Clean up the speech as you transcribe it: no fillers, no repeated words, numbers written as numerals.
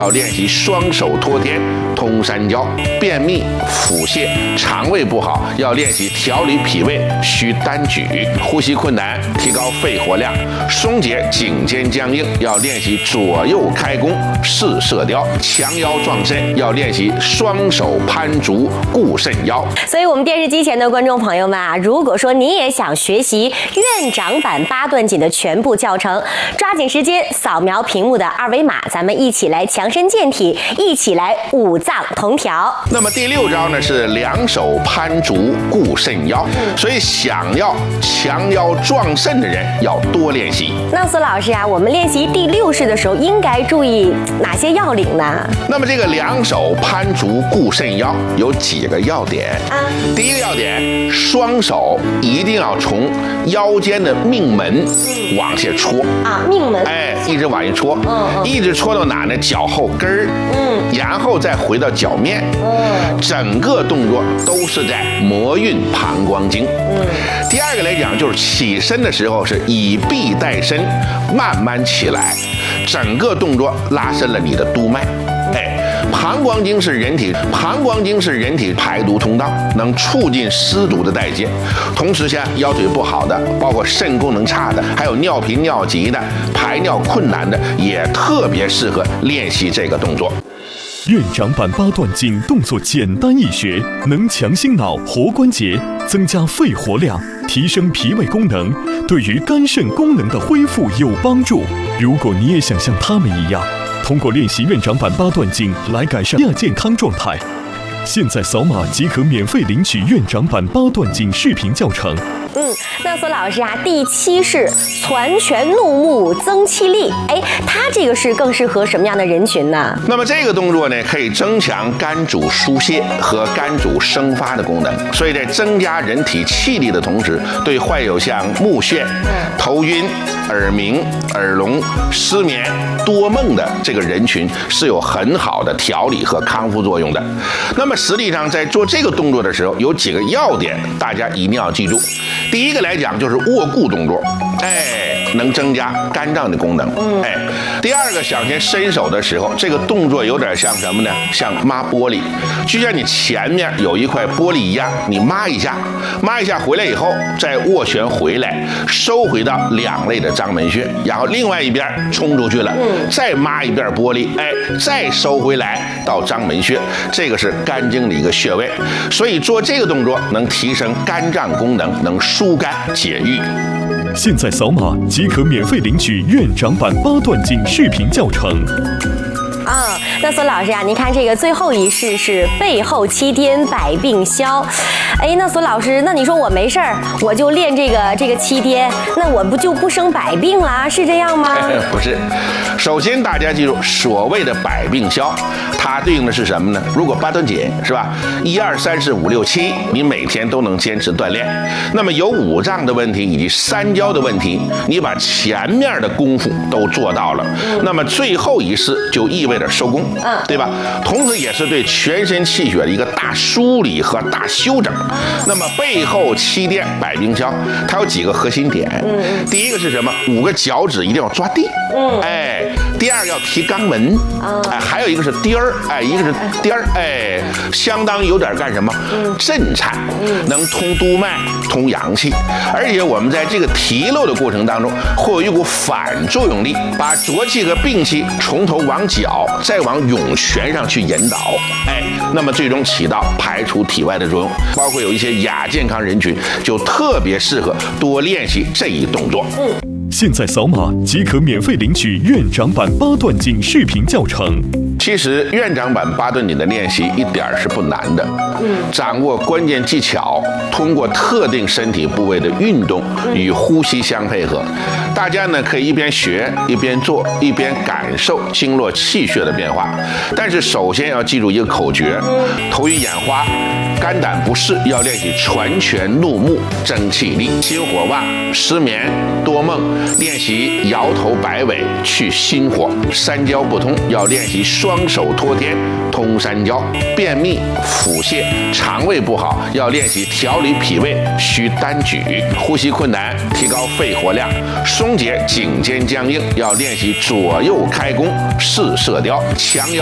要练习双手托天、通三焦；便秘、腹泻、肠胃不好，要练习调理脾胃，需单举；呼吸困难，提高肺活量；松解颈肩僵硬，要练习左右开弓、试射雕；强腰壮身，要练习双手攀竹、固肾腰。 所以，我们电视机前的观众朋友们啊，如果说你也想学习院长版八段锦的全部教程，抓紧时间扫描屏幕的二维码，咱们一起来强身健体，一起来五脏同调。 那么第6招呢是两手攀竹固肾腰，所以想要强腰壮肾的人要多练习。 那苏老师啊，我们练习第6式的时候应该注意哪些要领呢？ 那么这个两手攀竹固肾腰有几个要点啊？第一个要点，双手一定要从腰间的命门往下戳啊，命门， 一直往下戳，一直戳到哪呢？脚后跟儿，然后再回到脚面，整个动作都是在摩运膀胱经。第二个来讲，就是起身的时候是以臂带身，慢慢起来，整个动作拉伸了你的督脉。膀胱经是人体排毒通道，能促进湿毒的代谢。同时像腰腿不好的，包括肾功能差的，还有尿频尿急的，排尿困难的，也特别适合练习这个动作。 院长版八段锦动作简单易学，能强心脑、活关节，增加肺活量，提升脾胃功能，对于肝肾功能的恢复有帮助。如果你也想像他们一样，通过练习院长版八段锦来改善亚健康状态，现在扫码即可免费领取院长版八段锦视频教程。 那苏老师啊，第7式攒拳怒目增气力，它这个是更适合什么样的人群呢？ 那么这个动作呢，可以增强肝主疏泄和肝主生发的功能，所以在增加人体气力的同时，对患有像目眩、头晕、耳鸣、耳聋、失眠、多梦的这个人群是有很好的调理和康复作用的。那么实际上在做这个动作的时候，有几个要点，大家一定要记住。第一个来讲就是握固动作，能增加肝脏的功能。第二个，想先伸手的时候，这个动作有点像什么呢？像抹玻璃，就像你前面有一块玻璃一样，你抹一下回来以后，再握拳回来，收回到两肋的章门穴，然后另外一边冲出去了，再抹一遍玻璃，再收回来到章门穴，这个是肝经的一个穴位，所以做这个动作能提升肝脏功能，能疏肝解郁。 现在扫码即可免费领取院长版八段锦视频教程。 那苏老师啊，您看这个最后一式是背后七颠百病消。那苏老师，那你说我没事儿，我就练这个七颠，那我不就不生百病了？是这样吗？ 不是。首先大家记住，所谓的百病消，它对应的是什么呢？如果八段锦是吧，1、2、3、4、5、6、7，你每天都能坚持锻炼，那么有五脏的问题以及三焦的问题，你把前面的功夫都做到了，那么最后一式就意味着收工，对吧？同时也是对全身气血的一个大梳理和大修整。那么背后七颠百病消，它有几个核心点。第一个是什么？5个脚趾一定要抓地。第二个要提肛门。还有一个是颠儿。一个是颠儿。相当于有点干什么？震颤，能通督脉、通阳气。而且我们在这个提溜的过程当中，会有一股反作用力，把浊气和病气从头往脚，再往涌泉上去引导。那么最终起到排除体外的作用。包括有一些亚健康人群，就特别适合多练习这一动作。 现在扫码即可免费领取院长版八段锦视频教程。 其实院长版八段锦的练习一点是不难的，掌握关键技巧，通过特定身体部位的运动与呼吸相配合，大家呢可以一边学一边做，一边感受经络气血的变化。但是首先要记住一个口诀：头晕眼花、肝胆不适，要练习攒拳怒目增气力；心火旺、失眠、多多梦，练习摇头摆尾去心火；三焦不通，要练习双手托天通三焦；便秘、腹泻、肠胃不好，要练习调理脾胃需单举；呼吸困难，提高肺活量；松解颈肩僵硬，要练习左右开弓试射雕；强腰